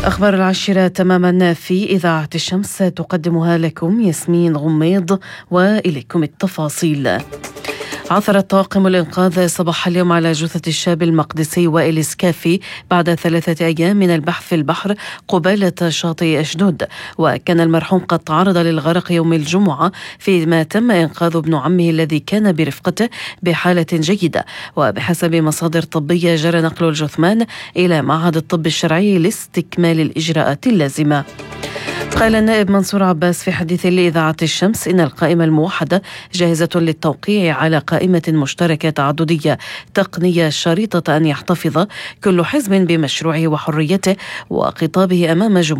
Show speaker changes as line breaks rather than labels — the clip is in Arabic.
أخبار 10 تماما في إذاعة الشمس تقدمها لكم ياسمين غميض، وإليكم التفاصيل. عثر طاقم الإنقاذ صباح اليوم على جثة الشاب المقدسي وائل إسكافي بعد 3 أيام من البحث في البحر قبالة شاطئ أشدود، وكان المرحوم قد تعرض للغرق يوم الجمعة، فيما تم إنقاذ ابن عمه الذي كان برفقته بحالة جيدة. وبحسب مصادر طبية جرى نقل الجثمان إلى معهد الطب الشرعي لاستكمال الإجراءات اللازمة. قال النائب منصور عباس في حديث لإذاعة الشمس إن القائمة الموحدة جاهزة للتوقيع على قائمة مشتركة تعددية تقنية شريطة أن يحتفظ كل حزب بمشروعه وحريته وخطابه أمام جمهور